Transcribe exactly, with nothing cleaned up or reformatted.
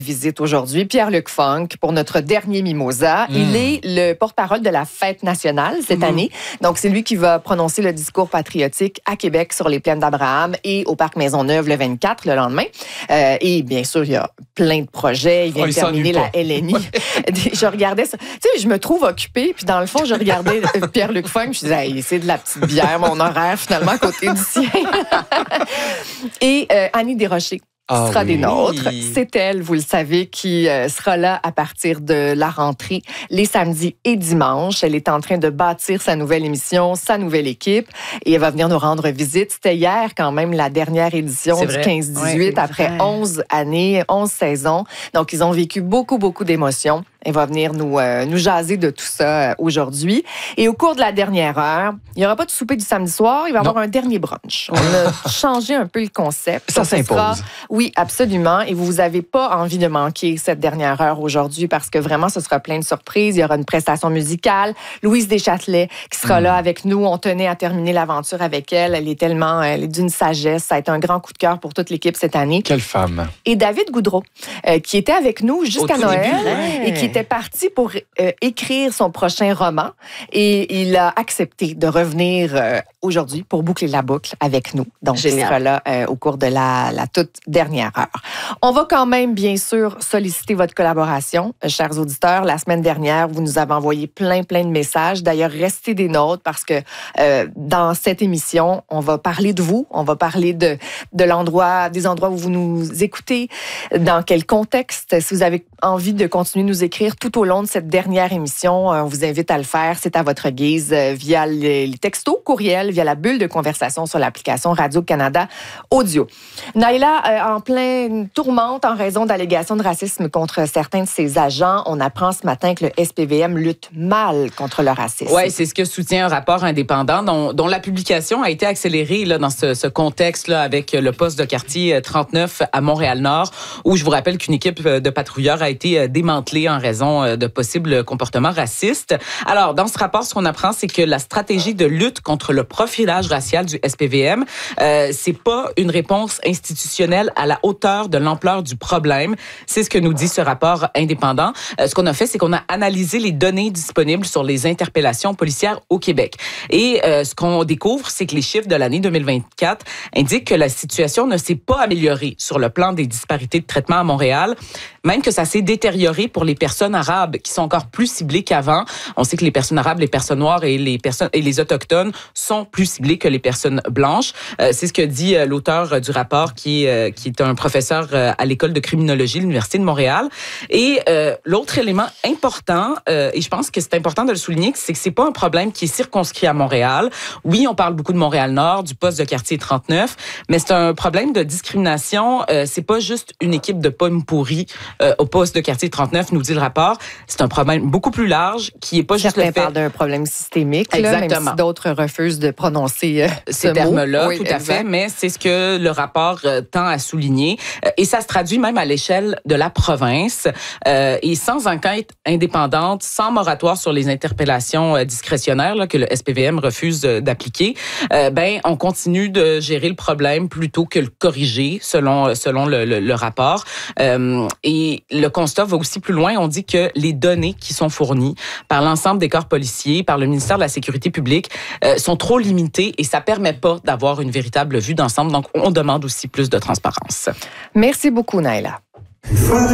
Visite aujourd'hui Pierre-Luc Funk pour notre dernier Mimosa. Mmh. Il est le porte-parole de la Fête nationale cette mmh. année. Donc, c'est lui qui va prononcer le discours patriotique à Québec sur les plaines d'Abraham et au Parc Maisonneuve le vingt-quatre, le lendemain. Euh, et bien sûr, il y a plein de projets. Il vient oh, de terminer la L N I. Je regardais ça. Tu sais, je me trouve occupée. Puis dans le fond, je regardais Pierre-Luc Funk. Je disais, hey, c'est de la petite bière, mon horaire finalement à côté du sien. Et euh, Annie Desrochers. Qui sera ah oui. des nôtres. C'est elle, vous le savez, qui euh, sera là à partir de la rentrée, les samedis et dimanches. Elle est en train de bâtir sa nouvelle émission, sa nouvelle équipe, et elle va venir nous rendre visite. C'était hier, quand même, la dernière édition c'est du vrai. quinze dix-huit, ouais, après vrai. onze années, onze saisons. Donc, ils ont vécu beaucoup, beaucoup d'émotions. Elle va venir nous, euh, nous jaser de tout ça euh, aujourd'hui. Et au cours de la dernière heure, il n'y aura pas de souper du samedi soir, il va y avoir non. un dernier brunch. On a changé un peu le concept. Ça s'impose. Sera, oui, absolument. Et vous n'avez pas envie de manquer cette dernière heure aujourd'hui parce que vraiment, ce sera plein de surprises. Il y aura une prestation musicale. Louise Deschâtelet qui sera mmh. là avec nous. On tenait à terminer l'aventure avec elle. Elle est tellement, elle est d'une sagesse. Ça a été un grand coup de cœur pour toute l'équipe cette année. Quelle femme. Et David Goudreau, euh, qui était avec nous jusqu'à Noël début, et qui était parti pour euh, écrire son prochain roman et il a accepté de revenir euh, aujourd'hui pour boucler la boucle avec nous. Donc, Génial. Il sera là euh, au cours de la, la toute dernière heure. On va quand même, bien sûr, solliciter votre collaboration, euh, chers auditeurs. La semaine dernière, vous nous avez envoyé plein, plein de messages. D'ailleurs, restez des nôtres parce que euh, dans cette émission, on va parler de vous, on va parler de, de l'endroit, des endroits où vous nous écoutez, dans quel contexte. Si vous avez envie de continuer de nous écrire tout au long de cette dernière émission, on vous invite à le faire. C'est à votre guise via les textos, courriels, via la bulle de conversation sur l'application Radio-Canada Audio. Naïla, en pleine tourmente en raison d'allégations de racisme contre certains de ses agents, on apprend ce matin que le S P V M lutte mal contre le racisme. Oui, c'est ce que soutient un rapport indépendant dont, dont la publication a été accélérée là, dans ce, ce contexte-là avec le poste de quartier trente-neuf à Montréal-Nord, où je vous rappelle qu'une équipe de patrouilleurs a été démantelée en raison de possibles comportements racistes. Alors, dans ce rapport, ce qu'on apprend, c'est que la stratégie de lutte contre le profilage racial du S P V M, euh, c'est pas une réponse institutionnelle à la hauteur de l'ampleur du problème. C'est ce que nous dit ce rapport indépendant. Euh, ce qu'on a fait, c'est qu'on a analysé les données disponibles sur les interpellations policières au Québec. Et euh, ce qu'on découvre, c'est que les chiffres de l'année deux mille vingt-quatre indiquent que la situation ne s'est pas améliorée sur le plan des disparités de traitement à Montréal, même que ça s'est détérioré pour les personnes arabes qui sont encore plus ciblées qu'avant. On sait que les personnes arabes, les personnes noires et les personnes et les autochtones sont plus ciblées que les personnes blanches. Euh, c'est ce que dit euh, l'auteur du rapport qui est, euh, qui est un professeur euh, à l'école de criminologie de l'Université de Montréal. Et euh, l'autre élément important, euh, et je pense que c'est important de le souligner, c'est que c'est pas un problème qui est circonscrit à Montréal. Oui, on parle beaucoup de Montréal-Nord, du poste de quartier trente-neuf, mais c'est un problème de discrimination. Euh, c'est pas juste une équipe de pommes pourries euh, au poste de quartier trente-neuf, nous dit le rapport. C'est un problème beaucoup plus large qui est pas juste Certains le fait... parlent d'un problème systémique, là, même si d'autres refusent de prononcer euh, ces ce termes-là, oui, tout à exact. fait, mais c'est ce que le rapport euh, tend à souligner. Euh, et ça se traduit même à l'échelle de la province. Euh, et sans enquête indépendante, sans moratoire sur les interpellations euh, discrétionnaires là, que le S P V M refuse euh, d'appliquer, euh, ben on continue de gérer le problème plutôt que le corriger, selon, selon le, le, le rapport. Euh, et le constat va aussi plus loin. On dit que les données qui sont fournies par l'ensemble des corps policiers, par le ministère de la Sécurité publique, euh, sont trop limitées et ça permet pas d'avoir une véritable vue d'ensemble. Donc, on demande aussi plus de transparence. Merci beaucoup, Naïla.